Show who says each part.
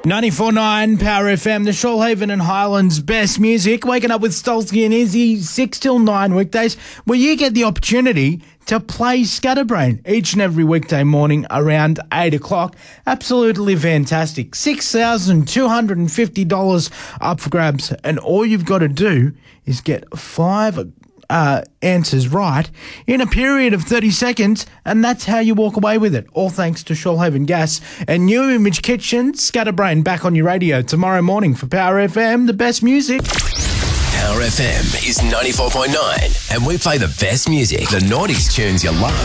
Speaker 1: 94.9 Power FM, the Shoalhaven and Highlands best music. Waking up with Stolsky and Izzy, 6 till 9 weekdays, where you get the opportunity to play Scatterbrain each and every weekday morning around 8 o'clock. Absolutely fantastic. $6,250 up for grabs, and all you've got to do is get 5 answers right in a period of 30 seconds, and that's how you walk away with it. All thanks to Shoalhaven Gas and New Image Kitchen. Scatterbrain back on your radio tomorrow morning for Power FM, the best music.
Speaker 2: Power FM is 94.9, and we play the best music, the noughties tunes you love.